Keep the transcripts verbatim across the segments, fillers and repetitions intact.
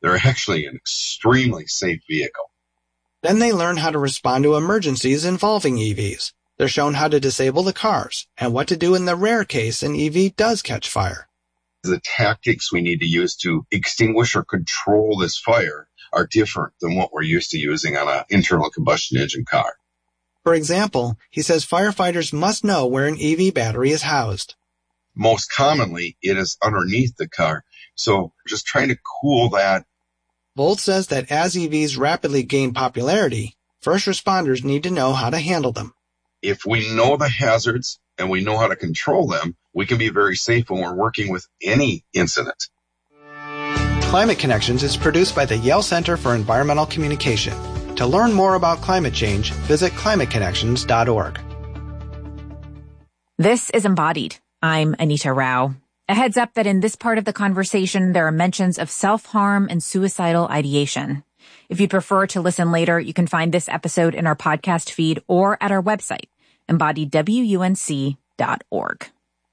They're actually an extremely safe vehicle. Then they learn how to respond to emergencies involving E Vs. They're shown how to disable the cars and what to do in the rare case an E V does catch fire. The tactics we need to use to extinguish or control this fire are different than what we're used to using on an internal combustion engine car. For example, he says firefighters must know where an E V battery is housed. Most commonly, it is underneath the car, so just trying to cool that. Volt says that as E Vs rapidly gain popularity, first responders need to know how to handle them. If we know the hazards and we know how to control them, we can be very safe when we're working with any incident. Climate Connections is produced by the Yale Center for Environmental Communication. To learn more about climate change, visit climate connections dot org. This is Embodied. I'm Anita Rao. A heads up that in this part of the conversation, there are mentions of self-harm and suicidal ideation. If you'd prefer to listen later, you can find this episode in our podcast feed or at our website, embodied w u n c dot org.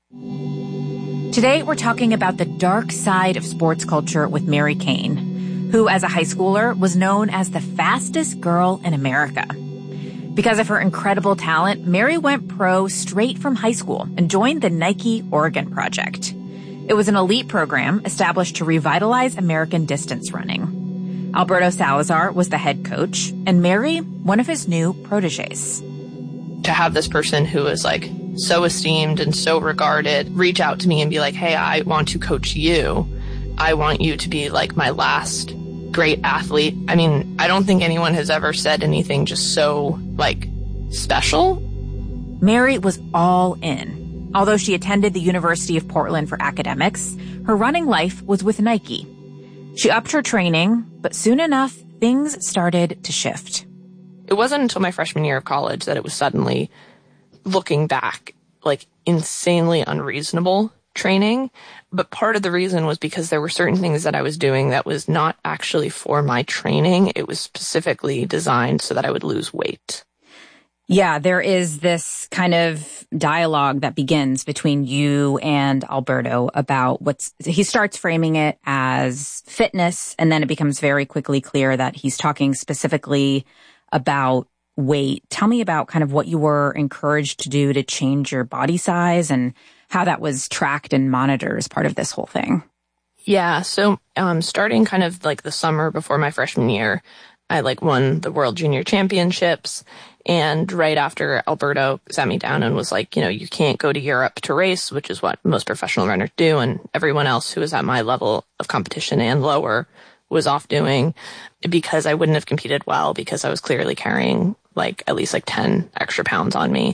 Today, we're talking about the dark side of sports culture with Mary Cain, who, as a high schooler, was known as the fastest girl in America. Because of her incredible talent, Mary went pro straight from high school and joined the Nike Oregon Project. It was an elite program established to revitalize American distance running. Alberto Salazar was the head coach, and Mary, one of his new proteges. To have this person who was like so esteemed and so regarded reach out to me and be like, hey, I want to coach you. I want you to be like my last great athlete. I mean, I don't think anyone has ever said anything just so like special. Mary was all in. Although she attended the University of Portland for academics, her running life was with Nike. She upped her training, but soon enough, things started to shift. It wasn't until my freshman year of college that it was suddenly, looking back, like insanely unreasonable training. But part of the reason was because there were certain things that I was doing that was not actually for my training. It was specifically designed so that I would lose weight. Yeah, there is this kind of dialogue that begins between you and Alberto about what's, he starts framing it as fitness, and then it becomes very quickly clear that he's talking specifically about weight. Tell me about kind of what you were encouraged to do to change your body size and how that was tracked and monitored as part of this whole thing. Yeah, so um, starting kind of like the summer before my freshman year, I like won the World Junior Championships. And right after, Alberto sat me down and was like, you know, you can't go to Europe to race, which is what most professional runners do. And everyone else who was at my level of competition and lower was off doing, because I wouldn't have competed well because I was clearly carrying like at least like ten extra pounds on me.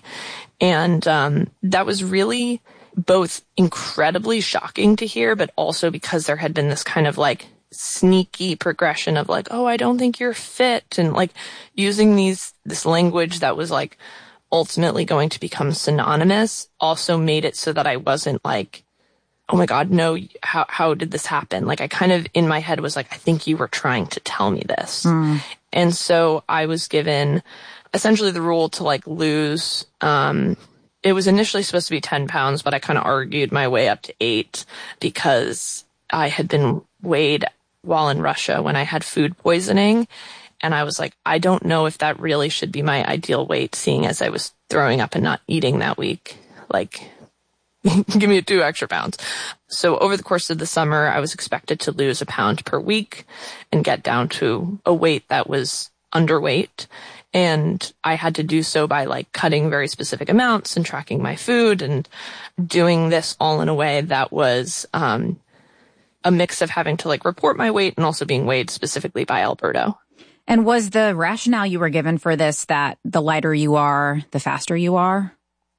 And um, that was really both incredibly shocking to hear, but also because there had been this kind of like sneaky progression of like, oh, I don't think you're fit, and like using these this language that was like ultimately going to become synonymous also made it so that I wasn't like, oh my God, no, how how did this happen? Like I kind of in my head was like, I think you were trying to tell me this. Mm. And so I was given essentially the rule to like lose, um, it was initially supposed to be ten pounds, but I kind of argued my way up to eight because I had been weighed while in Russia when I had food poisoning. And I was like, I don't know if that really should be my ideal weight, seeing as I was throwing up and not eating that week. Like, give me two extra pounds. So over the course of the summer, I was expected to lose a pound per week and get down to a weight that was underweight. And I had to do so by like cutting very specific amounts and tracking my food and doing this all in a way that was, um, a mix of having to like report my weight and also being weighed specifically by Alberto. And was the rationale you were given for this that the lighter you are, the faster you are?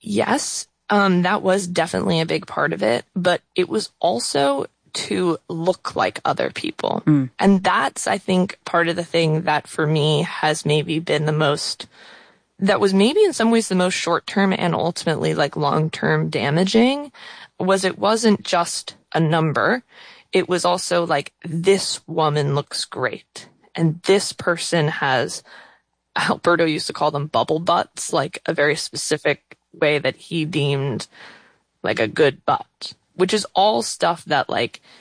Yes, um, that was definitely a big part of it. But it was also to look like other people. Mm. And that's, I think, part of the thing that for me has maybe been the most, that was maybe in some ways the most short-term and ultimately like long-term damaging, was it wasn't just a number. It was also like, this woman looks great. And this person has, Alberto used to call them bubble butts, like a very specific way that he deemed like a good butt, which is all stuff that like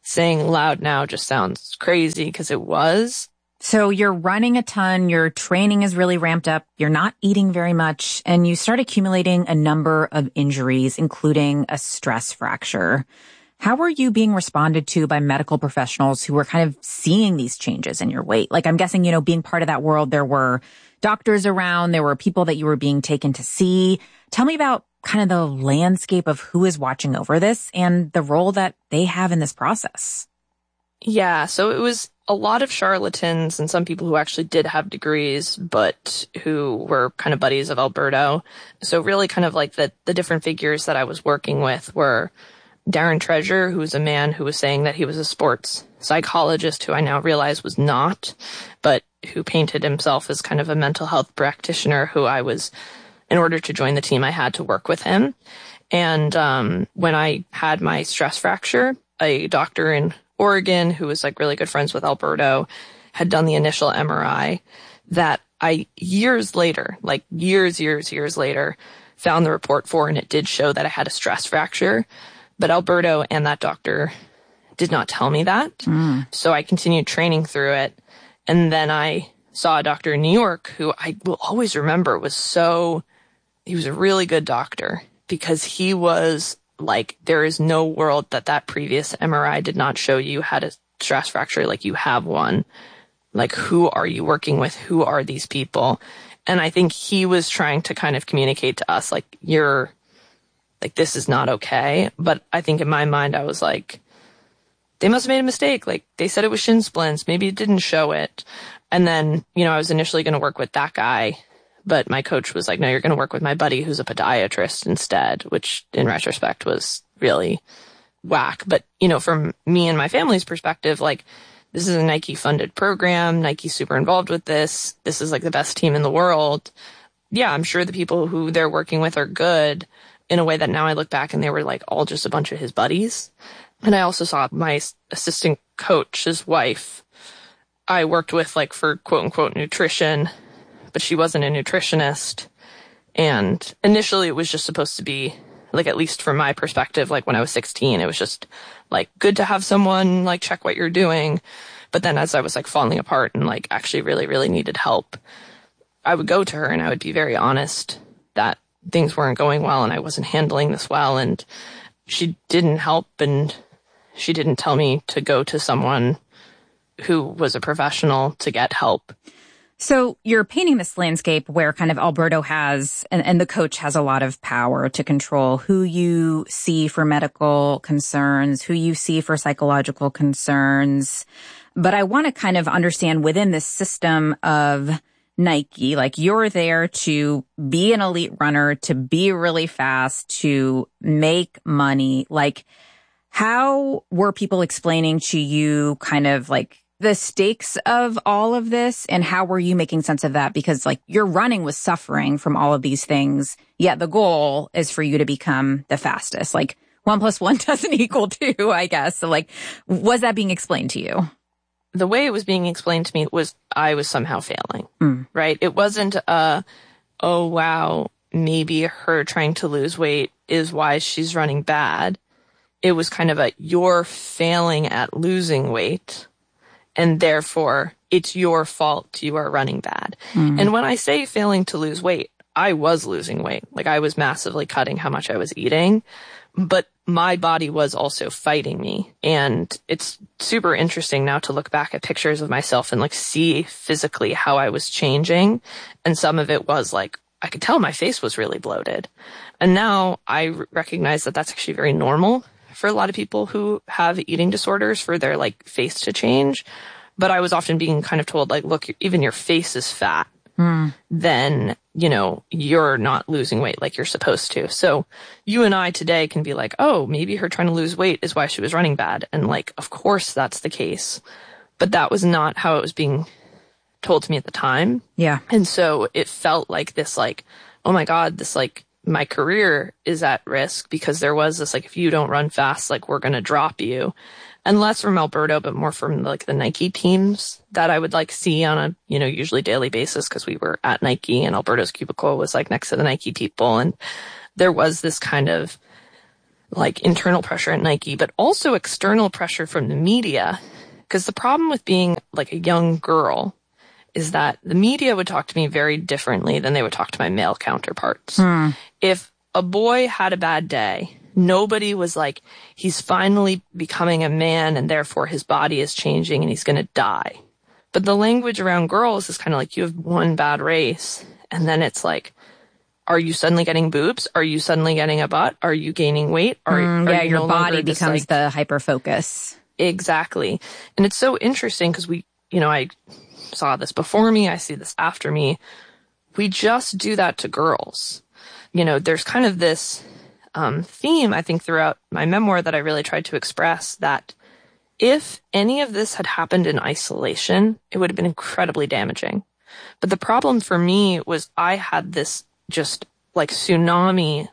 saying loud now just sounds crazy because it was. So you're running a ton, your training is really ramped up, you're not eating very much, and you start accumulating a number of injuries, including a stress fracture. How were you being responded to by medical professionals who were kind of seeing these changes in your weight? Like, I'm guessing, you know, being part of that world, there were doctors around, there were people that you were being taken to see. Tell me about kind of the landscape of who is watching over this and the role that they have in this process. Yeah, so it was a lot of charlatans and some people who actually did have degrees, but who were kind of buddies of Alberto. So really kind of like the, the different figures that I was working with were Darren Treasure, who was a man who was saying that he was a sports psychologist, who I now realize was not, but who painted himself as kind of a mental health practitioner who I was, in order to join the team, I had to work with him. And um, when I had my stress fracture, a doctor in Oregon, who was like really good friends with Alberto, had done the initial M R I that I years later, like years, years, years later, found the report for, and it did show that I had a stress fracture. But Alberto and that doctor did not tell me that. Mm. So I continued training through it. And then I saw a doctor in New York who I will always remember was so, he was a really good doctor because he was like, there is no world that that previous M R I did not show you had a stress fracture. Like, you have one. Like, who are you working with? Who are these people? And I think he was trying to kind of communicate to us, like, you're, like, this is not okay. But I think in my mind, I was like, they must have made a mistake. Like, they said it was shin splints. Maybe it didn't show it. And then, you know, I was initially going to work with that guy. But my coach was like, no, you're going to work with my buddy who's a podiatrist instead, which in retrospect was really whack. But, you know, from me and my family's perspective, like, this is a Nike funded program. Nike's super involved with this. This is like the best team in the world. Yeah, I'm sure the people who they're working with are good in a way that now I look back and they were like all just a bunch of his buddies. And I also saw my assistant coach's wife I worked with like for quote unquote nutrition, but she wasn't a nutritionist. And initially it was just supposed to be, like, at least from my perspective, like when I was sixteen, it was just like good to have someone like check what you're doing. But then as I was like falling apart and like actually really, really needed help, I would go to her and I would be very honest that things weren't going well and I wasn't handling this well. And she didn't help, and she didn't tell me to go to someone who was a professional to get help. So you're painting this landscape where kind of Alberto has, and, and the coach has a lot of power to control who you see for medical concerns, who you see for psychological concerns. But I want to kind of understand within this system of Nike, like, you're there to be an elite runner, to be really fast, to make money. Like, how were people explaining to you kind of like the stakes of all of this, and how were you making sense of that? Because like your running was suffering from all of these things, yet the goal is for you to become the fastest. Like, one plus one doesn't equal two, I guess. So like, was that being explained to you? The way it was being explained to me was I was somehow failing, mm. right? It wasn't a, oh wow, maybe her trying to lose weight is why she's running bad. It was kind of a, you're failing at losing weight, and therefore it's your fault you are running bad. Mm. And when I say failing to lose weight, I was losing weight. Like, I was massively cutting how much I was eating, but my body was also fighting me. And it's super interesting now to look back at pictures of myself and like see physically how I was changing. And some of it was like, I could tell my face was really bloated. And now I r- recognize that that's actually very normal for a lot of people who have eating disorders, for their like face to change. But I was often being kind of told like, look, even your face is fat. Mm. Then, you know, you're not losing weight like you're supposed to. So you and I today can be like, oh, maybe her trying to lose weight is why she was running bad. And like, of course that's the case. But that was not how it was being told to me at the time. Yeah. And so it felt like this, like, oh my God, this like, my career is at risk, because there was this, like, if you don't run fast, like, we're going to drop you. And less from Alberto, but more from like the Nike teams that I would like see on a, you know, usually daily basis, because we were at Nike and Alberto's cubicle was like next to the Nike people. And there was this kind of like internal pressure at Nike, but also external pressure from the media. Because the problem with being like a young girl is that the media would talk to me very differently than they would talk to my male counterparts. Hmm. If a boy had a bad day, nobody was like, he's finally becoming a man and therefore his body is changing and he's going to die. But the language around girls is kind of like, you have one bad race. And then it's like, are you suddenly getting boobs? Are you suddenly getting a butt? Are you gaining weight? Are, mm, are yeah, you your no body becomes like, the hyper focus. Exactly. And it's so interesting because we, you know, I saw this before me. I see this after me. We just do that to girls. You know, there's kind of this um, theme, I think, throughout my memoir that I really tried to express that if any of this had happened in isolation, it would have been incredibly damaging. But the problem for me was I had this just like tsunami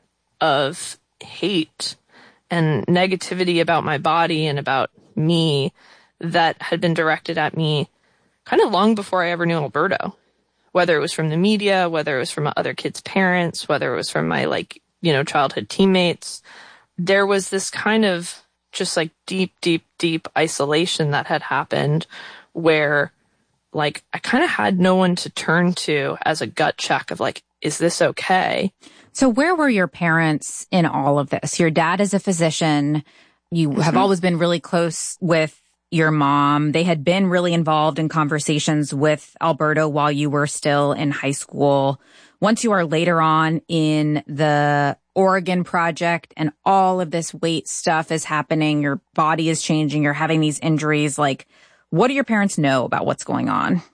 of hate and negativity about my body and about me that had been directed at me kind of long before I ever knew Alberto. Whether it was from the media, whether it was from other kids' parents, whether it was from my like, you know, childhood teammates, there was this kind of just like deep, deep, deep isolation that had happened where like I kind of had no one to turn to as a gut check of like, is this okay? So where were your parents in all of this? Your dad is a physician. You mm-hmm. have always been really close with your mom. They had been really involved in conversations with Alberto while you were still in high school. Once you are later on in the Oregon project and all of this weight stuff is happening, your body is changing, you're having these injuries, like, what do your parents know about what's going on?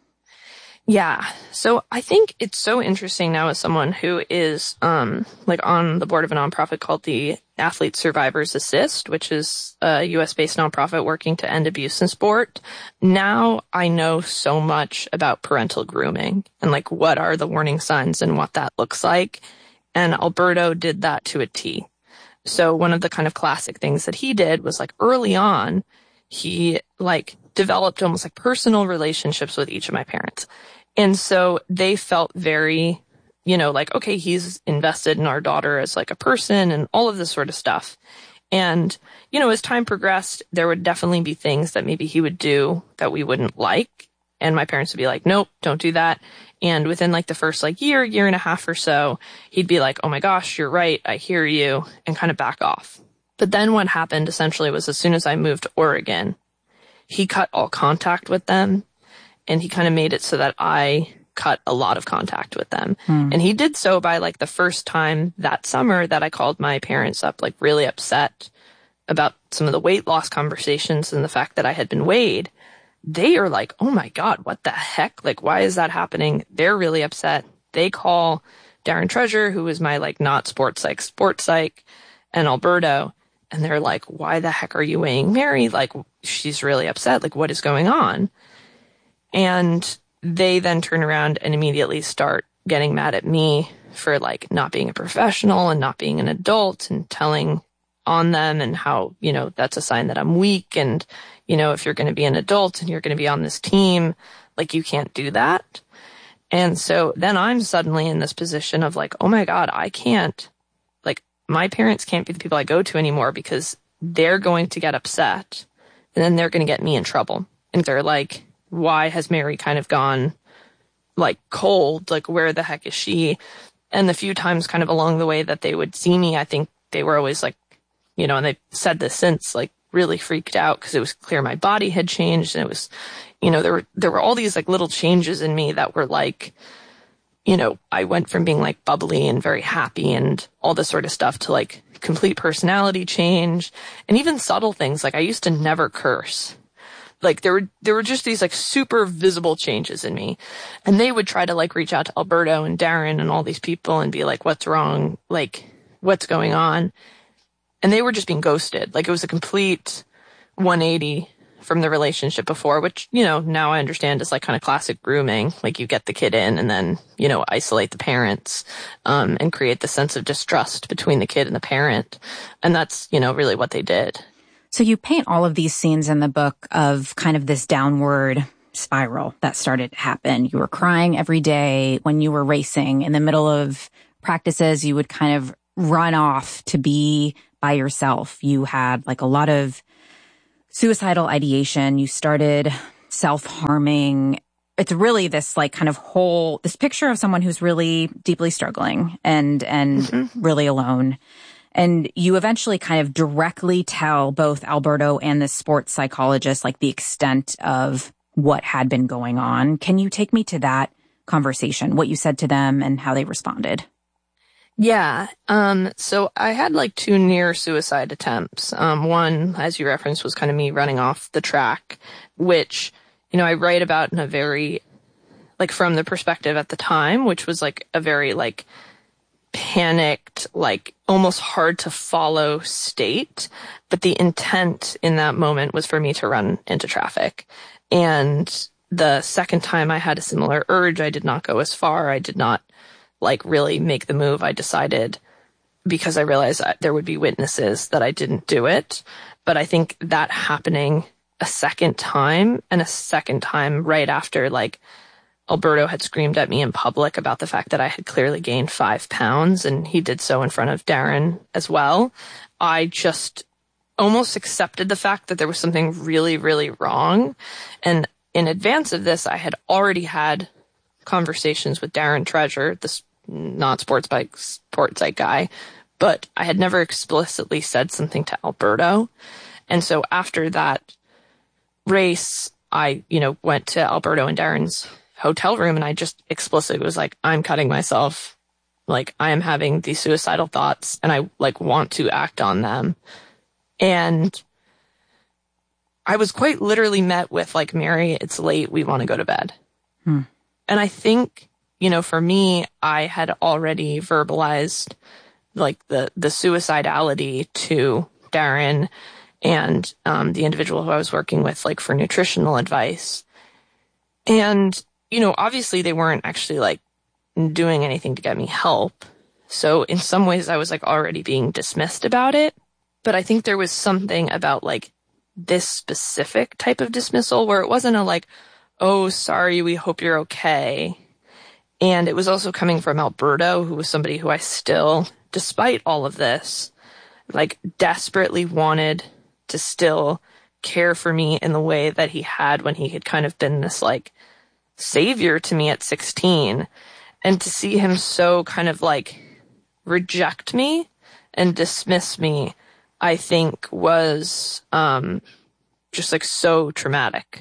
Yeah. So I think it's so interesting now as someone who is, um, like on the board of a nonprofit called the Athlete Survivors Assist, which is a U S based nonprofit working to end abuse in sport. Now I know so much about parental grooming and like what are the warning signs and what that looks like. And Alberto did that to a T. So one of the kind of classic things that he did was like early on, he like developed almost like personal relationships with each of my parents. And so they felt very, you know, like, okay, he's invested in our daughter as like a person and all of this sort of stuff. And, you know, as time progressed, there would definitely be things that maybe he would do that we wouldn't like. And my parents would be like, nope, don't do that. And within like the first like year, year and a half or so, he'd be like, oh my gosh, you're right. I hear you, and kind of back off. But then what happened essentially was as soon as I moved to Oregon, he cut all contact with them. And he kind of made it so that I cut a lot of contact with them. Hmm. And he did so by like the first time that summer that I called my parents up, like really upset about some of the weight loss conversations and the fact that I had been weighed. They are like, oh my God, what the heck? Like, why is that happening? They're really upset. They call Darren Treasure, who is my like not sports psych, sports psych, and Alberto. And they're like, why the heck are you weighing Mary? Like, she's really upset. Like, what is going on? And they then turn around and immediately start getting mad at me for like not being a professional and not being an adult and telling on them and how, you know, that's a sign that I'm weak. And, you know, if you're going to be an adult and you're going to be on this team, like you can't do that. And so then I'm suddenly in this position of like, oh my God, I can't, like my parents can't be the people I go to anymore because they're going to get upset and then they're going to get me in trouble. And they're like, why has Mary kind of gone like cold? Like, where the heck is she? And the few times kind of along the way that they would see me, I think they were always like, you know, and they've said this since, like really freaked out because it was clear my body had changed. And it was, you know, there were, there were all these like little changes in me that were like, you know, I went from being like bubbly and very happy and all this sort of stuff to like complete personality change and even subtle things. Like I used to never curse. Like there were, there were just these like super visible changes in me. And they would try to like reach out to Alberto and Darren and all these people and be like, what's wrong? Like, what's going on? And they were just being ghosted. Like it was a complete one eighty from the relationship before, which, you know, now I understand is like kind of classic grooming. Like you get the kid in and then, you know, isolate the parents, um, and create the sense of distrust between the kid and the parent. And that's, you know, really what they did. So you paint all of these scenes in the book of kind of this downward spiral that started to happen. You were crying every day when you were racing. In the middle of practices, you would kind of run off to be by yourself. You had like a lot of suicidal ideation. You started self-harming. It's really this like kind of whole, this picture of someone who's really deeply struggling and, and mm-hmm. really alone. And you eventually kind of directly tell both Alberto and the sports psychologist, like the extent of what had been going on. Can you take me to that conversation, what you said to them and how they responded? Yeah. Um, so I had like two near suicide attempts. Um, one, as you referenced, was kind of me running off the track, which, you know, I write about in a very, like from the perspective at the time, which was like a very like panicked, like almost hard to follow state. But the intent in that moment was for me to run into traffic. And the second time I had a similar urge, I did not go as far. I did not like really make the move. I decided, because I realized that there would be witnesses, that I didn't do it. But I think that happening a second time and a second time right after like Alberto had screamed at me in public about the fact that I had clearly gained five pounds and he did so in front of Darren as well. I just almost accepted the fact that there was something really, really wrong. And in advance of this, I had already had conversations with Darren Treasure, this not sports bike, sports bike guy, but I had never explicitly said something to Alberto. And so after that race, I, you know, went to Alberto and Darren's hotel room and I just explicitly was like, I'm cutting myself. Like, I am having these suicidal thoughts and I like want to act on them. And I was quite literally met with like, Mary, it's late. We want to go to bed. Hmm. And I think, you know, for me, I had already verbalized like the, the suicidality to Darren and um, the individual who I was working with, like for nutritional advice. And, you know, obviously they weren't actually like doing anything to get me help. So in some ways I was like already being dismissed about it. But I think there was something about like this specific type of dismissal where it wasn't a like, oh, sorry, we hope you're okay. And it was also coming from Alberto, who was somebody who I still, despite all of this, like desperately wanted to still care for me in the way that he had when he had kind of been this like savior to me at sixteen. And to see him so kind of like reject me and dismiss me, I think was um, just like so traumatic.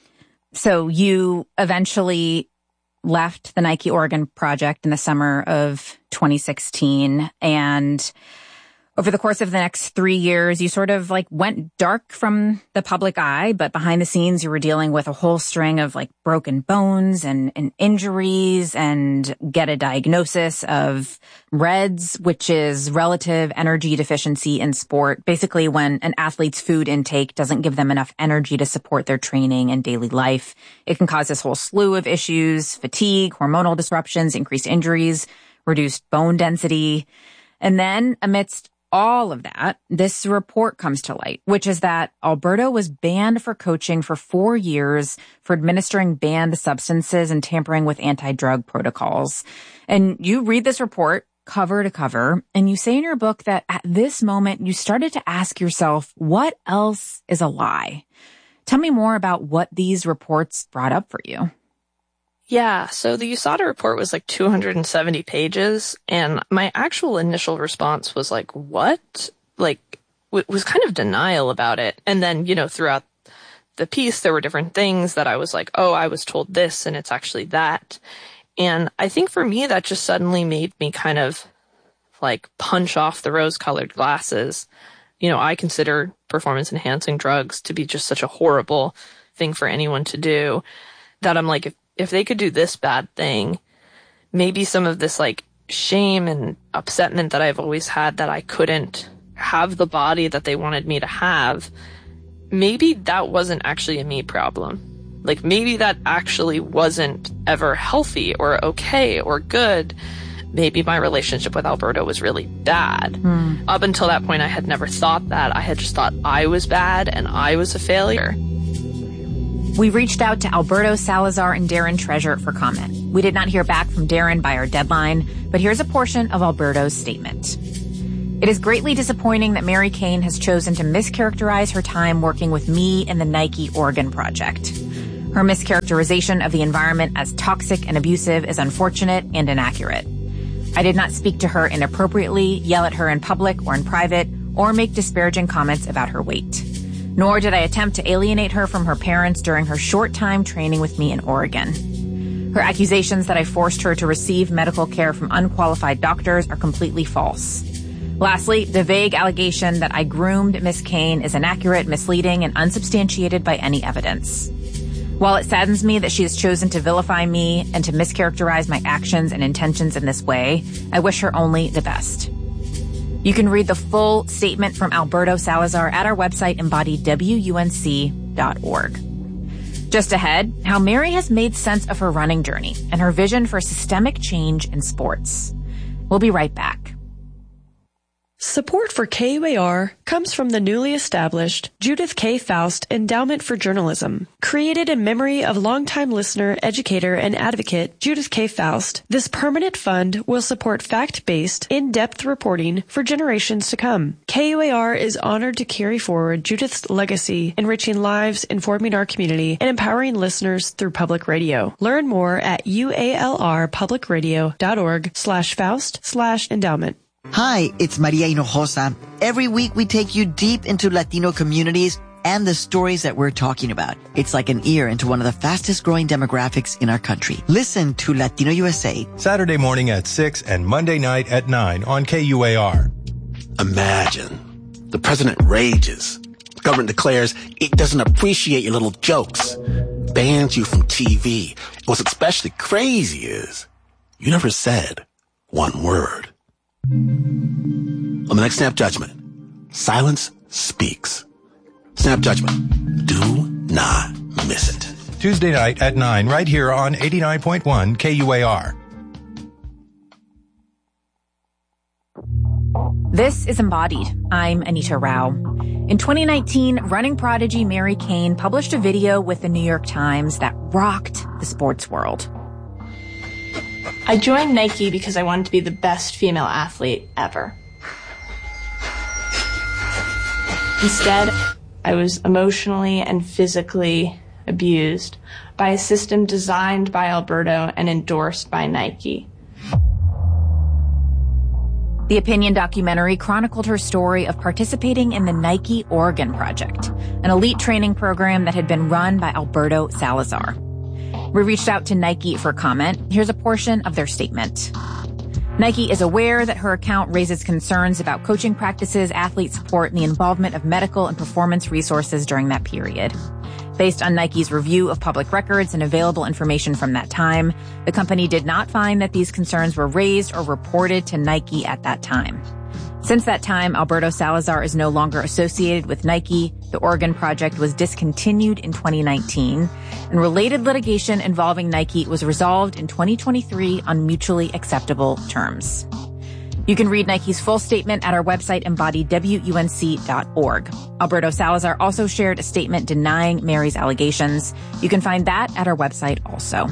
So you eventually left the Nike Oregon project in the summer of twenty sixteen. And over the course of the next three years, you sort of like went dark from the public eye, but behind the scenes, you were dealing with a whole string of like broken bones and, and injuries and get a diagnosis of R E D S, which is relative energy deficiency in sport. Basically, when an athlete's food intake doesn't give them enough energy to support their training and daily life, it can cause this whole slew of issues: fatigue, hormonal disruptions, increased injuries, reduced bone density. And then amidst all of that, this report comes to light, which is that Alberto was banned for coaching for four years for administering banned substances and tampering with anti-drug protocols. And you read this report cover to cover, and you say in your book that at this moment, you started to ask yourself, what else is a lie? Tell me more about what these reports brought up for you. Yeah, so the U S A D A report was like two hundred seventy pages, and my actual initial response was like, what? Like, w- was kind of denial about it. And then, you know, throughout the piece, there were different things that I was like, oh, I was told this, and it's actually that. And I think for me, that just suddenly made me kind of like punch off the rose-colored glasses. You know, I consider performance-enhancing drugs to be just such a horrible thing for anyone to do that I'm like, if If they could do this bad thing, maybe some of this like shame and upsetment that I've always had that I couldn't have the body that they wanted me to have, maybe that wasn't actually a me problem. Like maybe that actually wasn't ever healthy or okay or good. Maybe my relationship with Alberto was really bad. Mm. Up until that point, I had never thought that. I had just thought I was bad and I was a failure. We reached out to Alberto Salazar and Darren Treasure for comment. We did not hear back from Darren by our deadline, but here's a portion of Alberto's statement. It is greatly disappointing that Mary Cain has chosen to mischaracterize her time working with me in the Nike Oregon Project. Her mischaracterization of the environment as toxic and abusive is unfortunate and inaccurate. I did not speak to her inappropriately, yell at her in public or in private, or make disparaging comments about her weight. Nor did I attempt to alienate her from her parents during her short time training with me in Oregon. Her accusations that I forced her to receive medical care from unqualified doctors are completely false. Lastly, the vague allegation that I groomed Miss Cain is inaccurate, misleading, and unsubstantiated by any evidence. While it saddens me that she has chosen to vilify me and to mischaracterize my actions and intentions in this way, I wish her only the best. You can read the full statement from Alberto Salazar at our website, embodied W U N C dot org. Just ahead, how Mary has made sense of her running journey and her vision for systemic change in sports. We'll be right back. Support for K U A R comes from the newly established Judith K. Faust Endowment for Journalism. Created in memory of longtime listener, educator, and advocate Judith K. Faust, this permanent fund will support fact-based, in-depth reporting for generations to come. K U A R is honored to carry forward Judith's legacy, enriching lives, informing our community, and empowering listeners through public radio. Learn more at ualrpublicradio.org slash Faust slash endowment. Hi, it's Maria Hinojosa. Every week we take you deep into Latino communities and the stories that we're talking about. It's like an ear into one of the fastest growing demographics in our country. Listen to Latino U S A. Saturday morning at six and Monday night at nine on K U A R. Imagine. The president rages. The government declares it doesn't appreciate your little jokes. Bans you from T V. What's especially crazy is you never said one word. On the next Snap Judgment, silence speaks. Snap Judgment. Do not miss it. Tuesday night at nine, right here on eighty-nine point one K U A R. This is Embodied. I'm Anita Rao. In twenty nineteen, running prodigy Mary Cain published a video with the New York Times that rocked the sports world. I joined Nike because I wanted to be the best female athlete ever. Instead, I was emotionally and physically abused by a system designed by Alberto and endorsed by Nike. The Opinion documentary chronicled her story of participating in the Nike Oregon Project, an elite training program that had been run by Alberto Salazar. We reached out to Nike for comment. Here's a portion of their statement. Nike is aware that her account raises concerns about coaching practices, athlete support, and the involvement of medical and performance resources during that period. Based on Nike's review of public records and available information from that time, the company did not find that these concerns were raised or reported to Nike at that time. Since that time, Alberto Salazar is no longer associated with Nike. The Oregon Project was discontinued in twenty nineteen, and related litigation involving Nike was resolved in twenty twenty-three on mutually acceptable terms. You can read Nike's full statement at our website, embodied W U N C dot org. Alberto Salazar also shared a statement denying Mary's allegations. You can find that at our website also.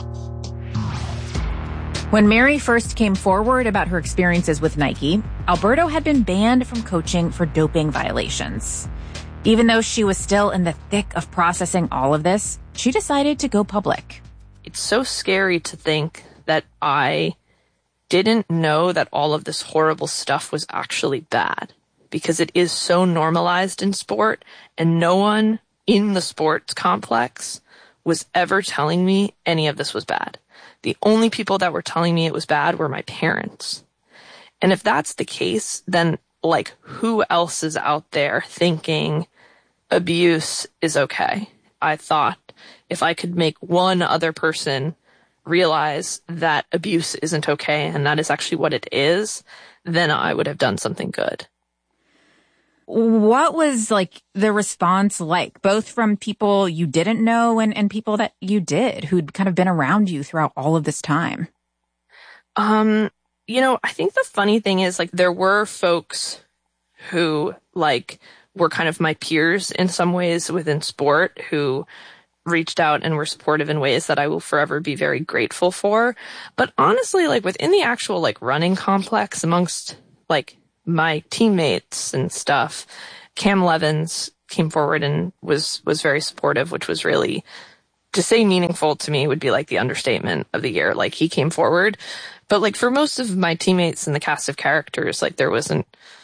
When Mary first came forward about her experiences with Nike, Alberto had been banned from coaching for doping violations. Even though she was still in the thick of processing all of this, she decided to go public. It's so scary to think that I didn't know that all of this horrible stuff was actually bad, because it is so normalized in sport, and no one in the sports complex was ever telling me any of this was bad. The only people that were telling me it was bad were my parents. And if that's the case, then, like, who else is out there thinking abuse is okay? I thought if I could make one other person realize that abuse isn't okay and that is actually what it is, then I would have done something good. What was, like, the response like, both from people you didn't know and, and people that you did, who'd kind of been around you throughout all of this time? Um, you know, I think the funny thing is, like, there were folks who, like, were kind of my peers in some ways within sport who reached out and were supportive in ways that I will forever be very grateful for. But honestly, like, within the actual, like, running complex amongst, like, my teammates and stuff, Cam Levins came forward and was, was very supportive, which was really, to say meaningful to me would be like the understatement of the year. Like, he came forward. But like for most of my teammates and the cast of characters, like there wasn't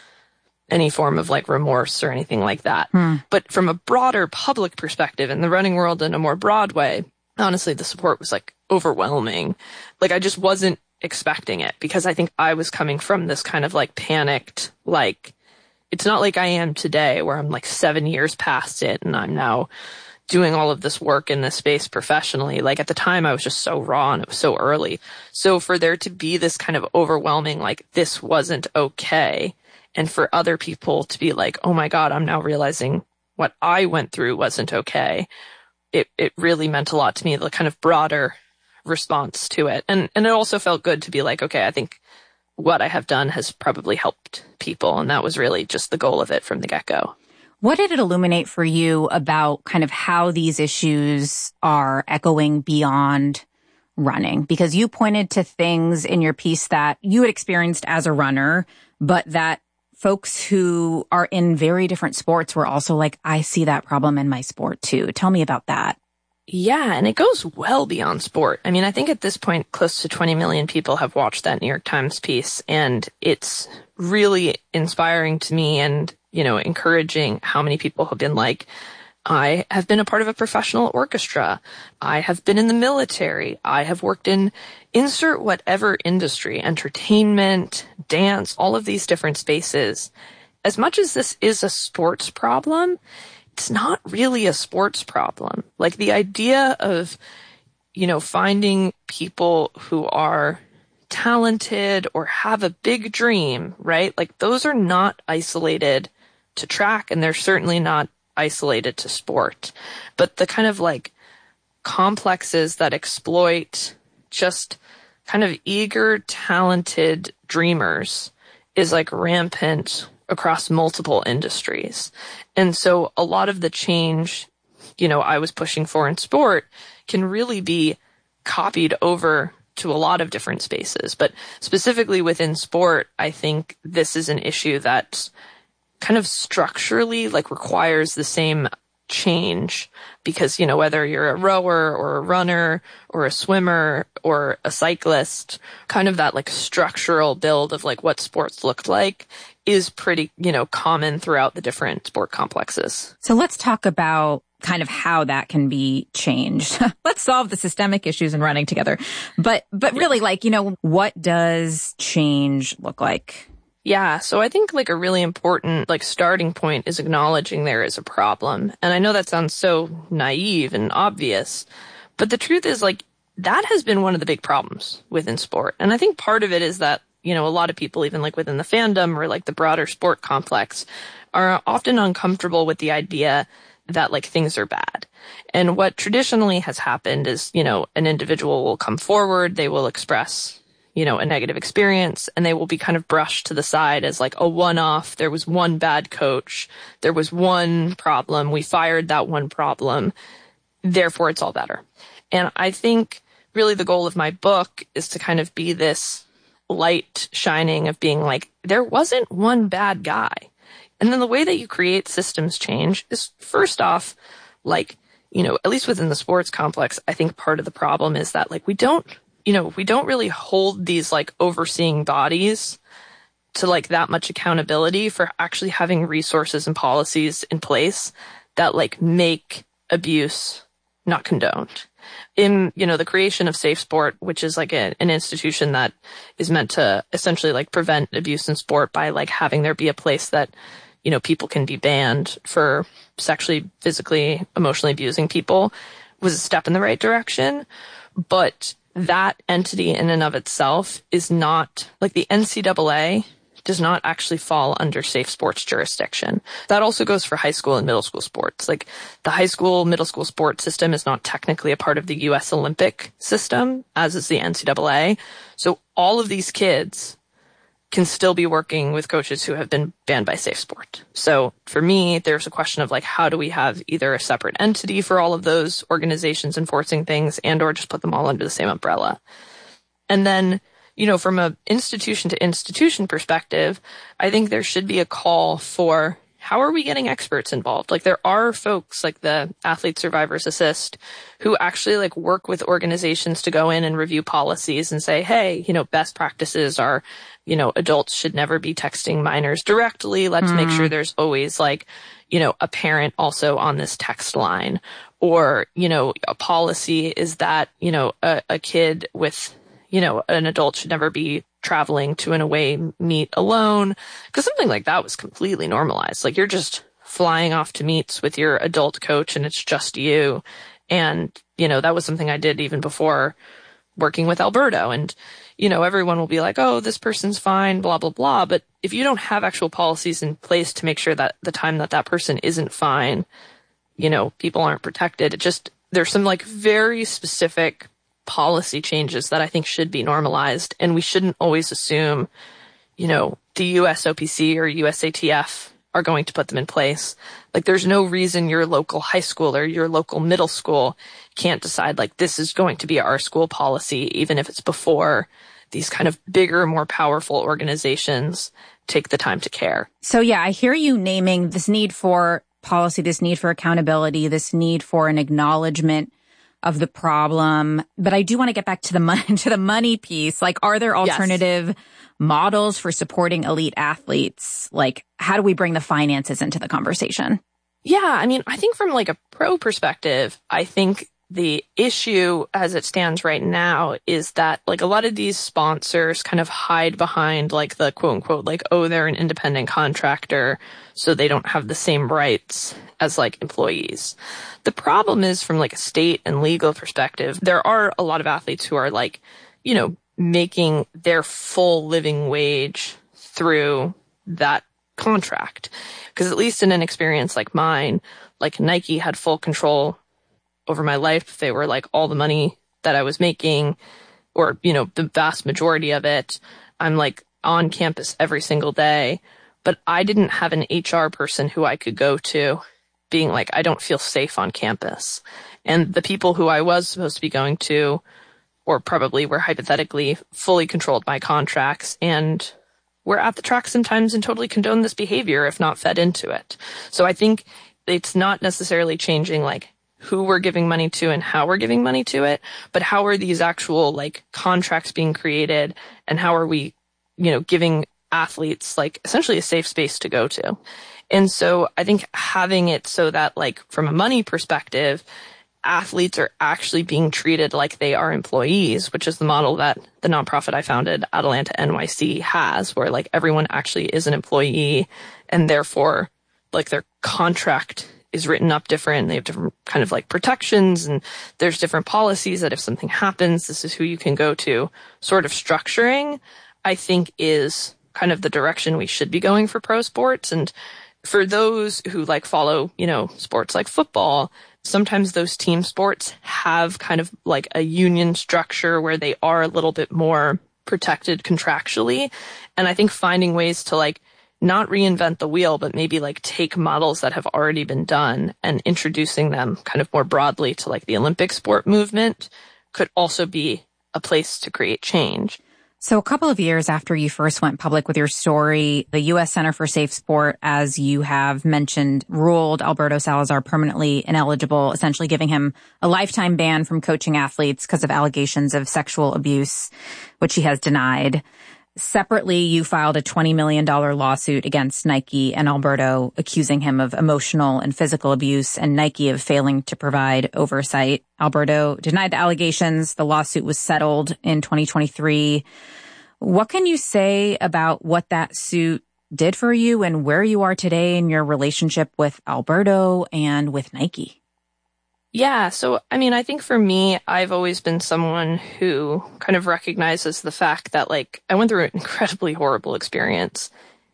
any form of like remorse or anything like that. Hmm. But from a broader public perspective in the running world in a more broad way, honestly, the support was like overwhelming. Like, I just wasn't expecting it, because I think I was coming from this kind of like panicked, like, it's not like I am today where I'm like seven years past it and I'm now doing all of this work in this space professionally. Like, at the time I was just so raw and it was so early. So for there to be this kind of overwhelming, like, this wasn't okay, and for other people to be like, oh my God, I'm now realizing what I went through wasn't okay, it it really meant a lot to me, the kind of broader response to it. And and it also felt good to be like, okay, I think what I have done has probably helped people. And that was really just the goal of it from the get-go. What did it illuminate for you about kind of how these issues are echoing beyond running? Because you pointed to things in your piece that you had experienced as a runner, but that folks who are in very different sports were also like, I see that problem in my sport too. Tell me about that. Yeah, and it goes well beyond sport. I mean, I think at this point, close to twenty million people have watched that New York Times piece, and it's really inspiring to me and, you know, encouraging how many people have been like, I have been a part of a professional orchestra. I have been in the military. I have worked in insert whatever industry, entertainment, dance, all of these different spaces. As much as this is a sports problem, it's not really a sports problem. Like, the idea of, you know, finding people who are talented or have a big dream, right? Like, those are not isolated to track, and they're certainly not isolated to sport. But the kind of like complexes that exploit just kind of eager, talented dreamers is like rampant across multiple industries. And so a lot of the change, you know, I was pushing for in sport can really be copied over to a lot of different spaces. But specifically within sport, I think this is an issue that kind of structurally like requires the same change, because, you know, whether you're a rower or a runner or a swimmer or a cyclist, kind of that like structural build of like what sports looked like is pretty, you know, common throughout the different sport complexes. So let's talk about kind of how that can be changed. Let's solve the systemic issues in running together. But, but really, like, you know, what does change look like? Yeah, so I think like a really important like starting point is acknowledging there is a problem. And I know that sounds so naive and obvious, but the truth is like that has been one of the big problems within sport. And I think part of it is that, you know, a lot of people, even like within the fandom or like the broader sport complex, are often uncomfortable with the idea that like things are bad. And what traditionally has happened is, you know, an individual will come forward, they will express, you know, a negative experience, and they will be kind of brushed to the side as like a one-off. There was one bad coach. There was one problem. We fired that one problem. Therefore, it's all better. And I think really the goal of my book is to kind of be this light shining of being like, there wasn't one bad guy. And then the way that you create systems change is, first off, like, you know, at least within the sports complex, I think part of the problem is that like we don't you know, we don't really hold these like overseeing bodies to like that much accountability for actually having resources and policies in place that like make abuse not condoned. In, you know, the creation of Safe Sport, which is like a, an institution that is meant to essentially like prevent abuse in sport by like having there be a place that, you know, people can be banned for sexually, physically, emotionally abusing people, was a step in the right direction. But that entity in and of itself is not, like the N C double A does not actually fall under Safe Sports jurisdiction. That also goes for high school and middle school sports. Like the high school, middle school sports system is not technically a part of the U S Olympic system, as is the N C double A. So all of these kids can still be working with coaches who have been banned by Safe Sport. So for me, there's a question of like, how do we have either a separate entity for all of those organizations enforcing things and or just put them all under the same umbrella? And then, you know, from a institution to institution perspective, I think there should be a call for how are we getting experts involved? Like there are folks like the Athlete Survivors Assist who actually like work with organizations to go in and review policies and say, hey, you know, best practices are, you know, adults should never be texting minors directly. Let's mm. make sure there's always like, you know, a parent also on this text line. Or, you know, a policy is that, you know, a, a kid with, you know, an adult should never be traveling to an away meet alone, because something like that was completely normalized. Like you're just flying off to meets with your adult coach and it's just you. And, you know, that was something I did even before working with Alberto. And, you know, everyone will be like, oh, this person's fine, blah, blah, blah. But if you don't have actual policies in place to make sure that the time that that person isn't fine, you know, people aren't protected. It just, there's some like very specific policy changes that I think should be normalized. And we shouldn't always assume, you know, the U S O P C or U S A T F are going to put them in place. Like there's no reason your local high school or your local middle school can't decide like this is going to be our school policy, even if it's before these kind of bigger, more powerful organizations take the time to care. So yeah, I hear you naming this need for policy, this need for accountability, this need for an acknowledgement of the problem. But I do want to get back to the money, to the money piece. Like, are there alternative yes. models for supporting elite athletes? Like, how do we bring the finances into the conversation? Yeah, I mean, I think from like a pro perspective, I think the issue as it stands right now is that like a lot of these sponsors kind of hide behind like the quote unquote, like, oh, they're an independent contractor, so they don't have the same rights as like employees. The problem is from like a state and legal perspective, there are a lot of athletes who are like, you know, making their full living wage through that contract. Because at least in an experience like mine, like Nike had full control over my life. They were like all the money that I was making, or, you know, the vast majority of it. I'm like on campus every single day, but I didn't have an H R person who I could go to being like, I don't feel safe on campus. And the people who I was supposed to be going to, or probably were hypothetically fully controlled my contracts, and were at the track sometimes and totally condone this behavior if not fed into it. So I think it's not necessarily changing like who we're giving money to and how we're giving money to it, but how are these actual like contracts being created, and how are we, you know, giving athletes like essentially a safe space to go to. And so I think having it so that like from a money perspective, athletes are actually being treated like they are employees, which is the model that the nonprofit I founded, Atalanta N Y C, has, where like everyone actually is an employee, and therefore like their contract is written up different. They have different kind of like protections, and there's different policies that if something happens, this is who you can go to. Sort of structuring, I think, is kind of the direction we should be going for pro sports. And for those who like follow, you know, sports like football, sometimes those team sports have kind of like a union structure where they are a little bit more protected contractually. And I think finding ways to like not reinvent the wheel, but maybe like take models that have already been done and introducing them kind of more broadly to like the Olympic sport movement could also be a place to create change. So a couple of years after you first went public with your story, the U S Center for Safe Sport, as you have mentioned, ruled Alberto Salazar permanently ineligible, essentially giving him a lifetime ban from coaching athletes because of allegations of sexual abuse, which he has denied. Separately, you filed a twenty million dollars lawsuit against Nike and Alberto, accusing him of emotional and physical abuse, and Nike of failing to provide oversight. Alberto denied the allegations. The lawsuit was settled in twenty twenty-three. What can you say about what that suit did for you and where you are today in your relationship with Alberto and with Nike? Yeah, so, I mean, I think for me, I've always been someone who kind of recognizes the fact that, like, I went through an incredibly horrible experience.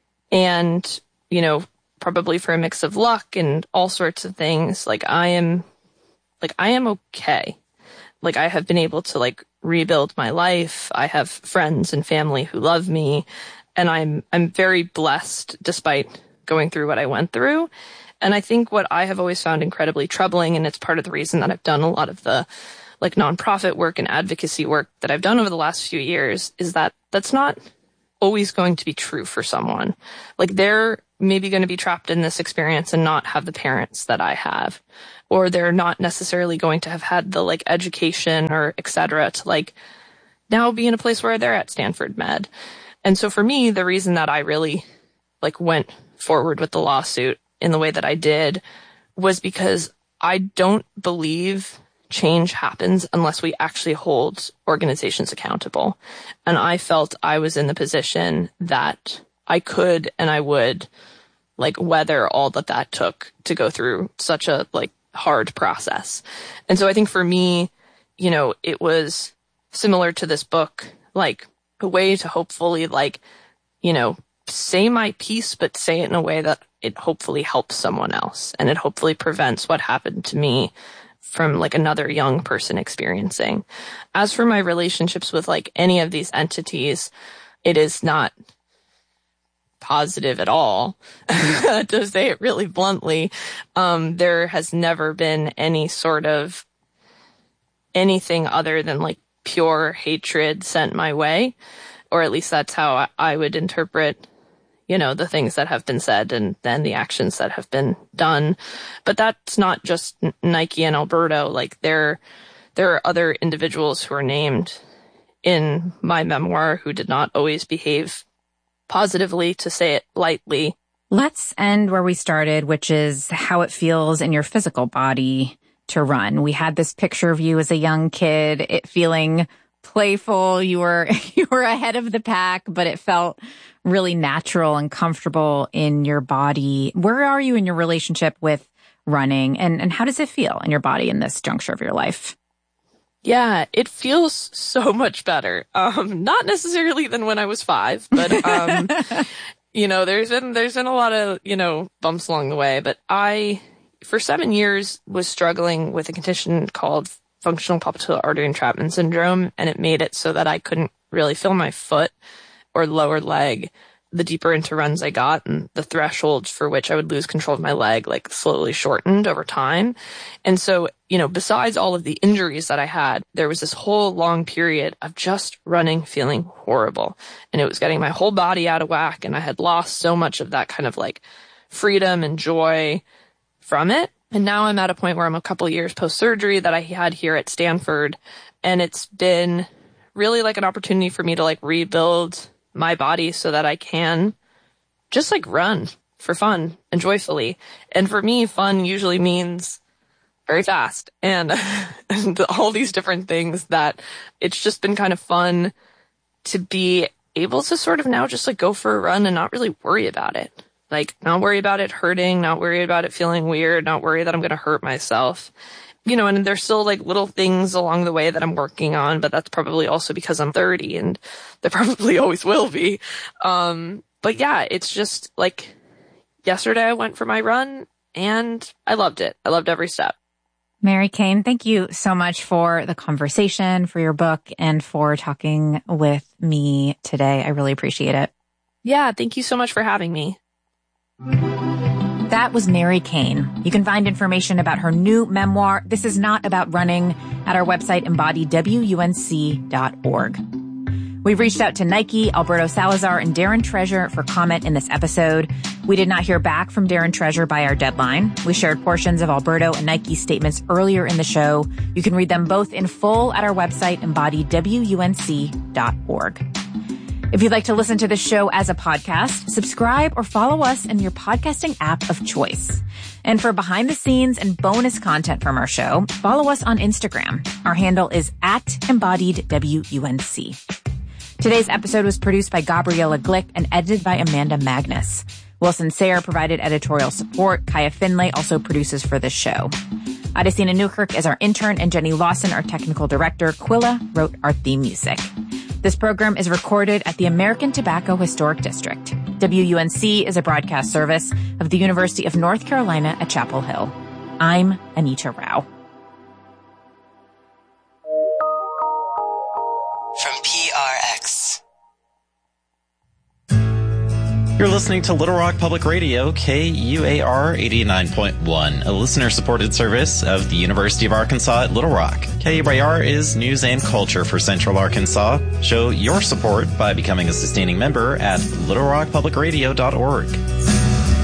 And, you know, probably for a mix of luck and all sorts of things, like, I am, like, I am okay. Like, I have been able to, like, rebuild my life. I have friends and family who love me. And I'm, I'm very blessed despite going through what I went through. And I think what I have always found incredibly troubling, and it's part of the reason that I've done a lot of the like nonprofit work and advocacy work that I've done over the last few years is that that's not always going to be true for someone. Like they're maybe going to be trapped in this experience and not have the parents that I have, or they're not necessarily going to have had the like education or et cetera to like now be in a place where they're at Stanford Med. And so for me, the reason that I really like went forward with the lawsuit in the way that I did was because I don't believe change happens unless we actually hold organizations accountable. And I felt I was in the position that I could and I would like weather all that that took to go through such a like hard process. And so I think for me, you know, it was similar to this book, like a way to hopefully like, you know, say my piece, but say it in a way that it hopefully helps someone else. And it hopefully prevents what happened to me from like another young person experiencing. As for my relationships with like any of these entities, it is not positive at all, to say it really bluntly. Um, there has never been any sort of anything other than like pure hatred sent my way, or at least that's how I, I would interpret, you know, the things that have been said and then the actions that have been done. But that's not just Nike and Alberto. Like there, there are other individuals who are named in my memoir who did not always behave positively, to say it lightly. Let's end where we started, which is how it feels in your physical body to run. We had this picture of you as a young kid, it feeling playful. You were, you were ahead of the pack, but it felt really natural and comfortable in your body. Where are you in your relationship with running, and, and how does it feel in your body in this juncture of your life? Yeah, it feels so much better. Um, not necessarily than when I was five, but, um, you know, there's been, there's been a lot of, you know, bumps along the way, but I, for seven years was struggling with a condition called functional popliteal artery entrapment syndrome. And it made it so that I couldn't really feel my foot or lower leg the deeper into runs I got, and the thresholds for which I would lose control of my leg like slowly shortened over time. And so, you know, besides all of the injuries that I had, there was this whole long period of just running feeling horrible. And it was getting my whole body out of whack, and I had lost so much of that kind of like freedom and joy from it. And now I'm at a point where I'm a couple years post-surgery that I had here at Stanford, and it's been really like an opportunity for me to like rebuild my body so that I can just like run for fun and joyfully. And for me, fun usually means very fast and, and all these different things that it's just been kind of fun to be able to sort of now just like go for a run and not really worry about it. Like not worry about it hurting, not worry about it feeling weird, not worry that I'm going to hurt myself. You know, and there's still like little things along the way that I'm working on, but that's probably also because I'm thirty, and there probably always will be. Um, but yeah, it's just like yesterday I went for my run and I loved it. I loved every step. Mary Cain, thank you so much for the conversation, for your book, and for talking with me today. I really appreciate it. Yeah, thank you so much for having me. That was Mary Cain. You can find information about her new memoir, This Is Not About Running, at our website, embodied w u n c dot org. We've reached out to Nike, Alberto Salazar, and Darren Treasure for comment in this episode. We did not hear back from Darren Treasure by our deadline. We shared portions of Alberto and Nike's statements earlier in the show. You can read them both in full at our website, embodied w u n c dot org. If you'd like to listen to the show as a podcast, subscribe or follow us in your podcasting app of choice. And for behind the scenes and bonus content from our show, follow us on Instagram. Our handle is at embodied W U N C. Today's episode was produced by Gabriella Glick and edited by Amanda Magnus. Wilson Sayre provided editorial support. Kaya Finlay also produces for this show. Adesina Newkirk is our intern, and Jenny Lawson, our technical director. Quilla wrote our theme music. This program is recorded at the American Tobacco Historic District. W U N C is a broadcast service of the University of North Carolina at Chapel Hill. I'm Anita Rao. From P R X. You're listening to Little Rock Public Radio, K U A R eighty-nine point one, a listener-supported service of the University of Arkansas at Little Rock. K U A R is news and culture for Central Arkansas. Show your support by becoming a sustaining member at little rock public radio dot org.